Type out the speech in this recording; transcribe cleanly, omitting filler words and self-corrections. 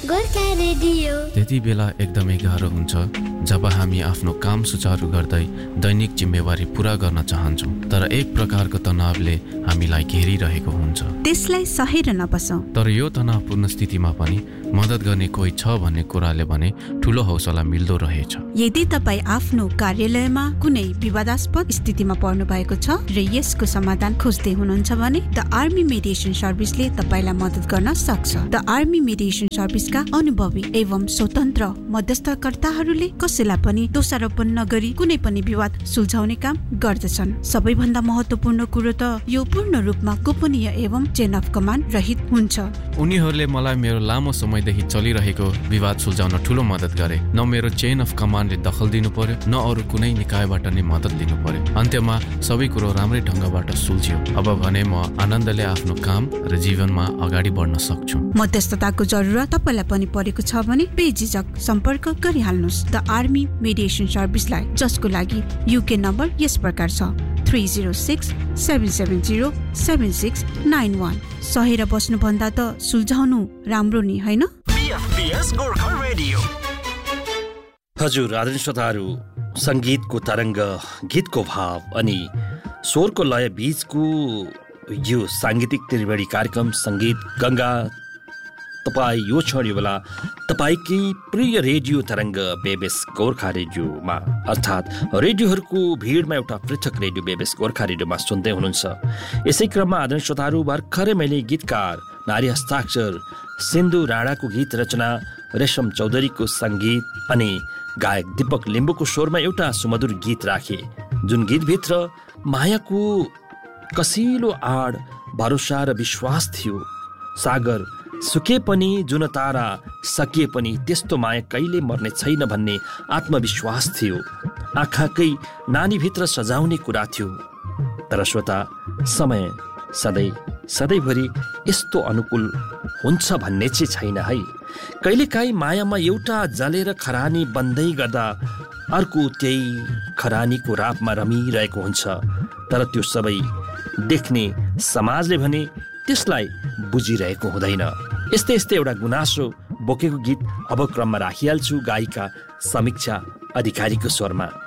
Gorkha radio. त्यति बेला एकदमै गाह्रो हुन्छ जब हामी आफ्नो काम सुचारू गर्दै दैनिक जिम्मेवारी पूरा गर्न चाहन्छौँ, तर एक प्रकारको तनावले हामीलाई घेरिरहेको हुन्छ। त्यसलाई सहेर नबसौँ। तर यो तनावपूर्ण स्थितिमा पनि मद्दत गर्ने कोही छ भन्ने कुराले भने ठूलो हौसला मिल्दो रहेछ। यदि तपाईँ आफ्नो कार्यालयमा कुनै विवादास्पद स्थितिमा पर्नु भएको छ र यसको समाधान खोज्दै हुनुहुन्छ भने द आर्मी मेडिएसन सर्भिसले तपाईँलाई मद्दत गर्न सक्छ। द आर्मी मेडिएसन सर्भिसका अनुभवी एवं स्वतन्त्र मध्यस्थकर्ताहरूले कसैलाई पनि दोषारोपण नगरी कुनै पनि विवाद सुल्झाउने काम गर्दछन्। सबैभन्दा महत्त्वपूर्ण कुरो त यो पूर्ण रूपमा गोपनीय एवं चेन अफ कमान्ड रहित हुन्छ। उनीहरूले मलाई मेरो लामो समयदेखि चलिरहेको विवाद सुल्झाउन ठूलो मद्दत गरे। न मेरो चेन अफ कमान्डले दखल दिनु पर्यो, न अरू कुनै निकायबाट नै मद्दत लिनु पर्यो। अन्त्यमा सबै कुरो राम्रै ढङ्गबाट सुल्झ्यो। अब भने म आनन्दले आफ्नो काम र जीवनमा अगाडि बढ्न सक्छु। मध्यस्थताको जरुरत तपाईलाई पनि परेको छ भने बेझिझक सम्पर्क गरिहाल्नुहोस् द आर्मी मेडिएसन सर्भिसलाई, जसको लागि युके नम्बर यस प्रकार छ 306-770-7691। सहेर बस्नुभन्दा त सुल्झाउनु राम्रो नि, होइन? हजुर आदरणीय श्रोताहरू, सङ्गीतको तरङ्ग, गीतको भाव अनि स्वरको लय बीचको यो साङ्गीतिक त्रिवेणी कार्यक्रम सङ्गीत गङ्गा तपाईँ यो क्षण यो बेला तपाईँकै प्रिय रेडियो तरङ्ग बेबेस गोर्खा रेडियोमा, अर्थात् रेडियोहरूको भिडमा एउटा पृथक रेडियो बेबेस गोर्खा रेडियोमा सुन्दै हुनुहुन्छ। यसै क्रममा आदरणीय श्रोताहरू, भर्खरै मैले गीतकार नारी हस्ताक्षर सिन्धु राणाको गीत रचना, रेशम चौधरीको सङ्गीत अनि गायक दीपक लिम्बूको स्वरमा एउटा सुमधुर गीत राखे, जुन गीतभित्र मायाको कसिलो आड, भरोसा र विश्वास थियो। सागर सुके पनि, जुन तारा सकिए पनि, त्यस्तो माया कहिले मर्ने छैन भन्ने आत्मविश्वास थियो। आँखाकै नानीभित्र सजाउने कुरा थियो। तर श्रोता, समय सधैँभरि यस्तो अनुकूल हुन्छ भन्ने चाहिँ छैन है। कहिलेकाहीँ मायामा एउटा जलेर खरानी बन्दै गर्दा अर्को त्यही खरानीको रापमा रमिरहेको हुन्छ। तर त्यो सबै देख्ने समाजले भने त्यसलाई बुझिरहेको हुँदैन। यस्तै एउटा गुनासो बोकेको गीत अब क्रममा राखिहाल्छु गायिका समीक्षा अधिकारीको स्वरमा।